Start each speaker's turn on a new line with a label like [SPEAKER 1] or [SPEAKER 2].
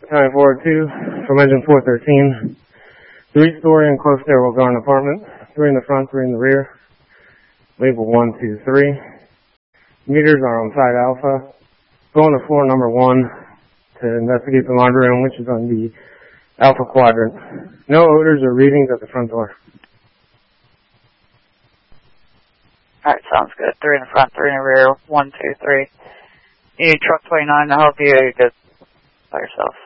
[SPEAKER 1] Battalion 402 from engine 413. 3-story enclosed stairwell garden apartment. 3 in the front, 3 in the rear. Label 1, 2, 3. Meters are on side alpha. Going to floor number 1 to investigate the laundry room, which is on the alpha quadrant. No odors or readings at the front door.
[SPEAKER 2] Alright, sounds good. 3 in the front, 3 in the rear, 1, 2, 3. You need truck 29 to help you, or you good by yourself?